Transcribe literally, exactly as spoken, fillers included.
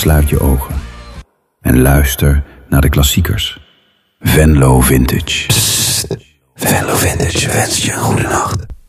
sluit je ogen en luister naar de klassiekers. Venlo Vintage. Psst, Venlo Vintage wenst je een goede nacht.